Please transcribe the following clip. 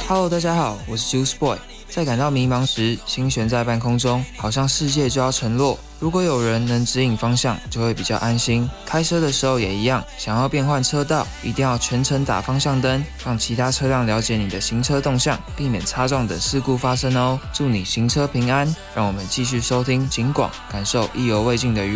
Hello， 大家好，我是 Juice Boy。在感到迷茫时，心悬在半空中，好像世界就要沉落。如果有人能指引方向，就会比较安心。开车的时候也一样，想要变换车道，一定要全程打方向灯，让其他车辆了解你的行车动向，避免擦撞等事故发生哦。祝你行车平安，让我们继续收听警广，感受意犹未尽的愉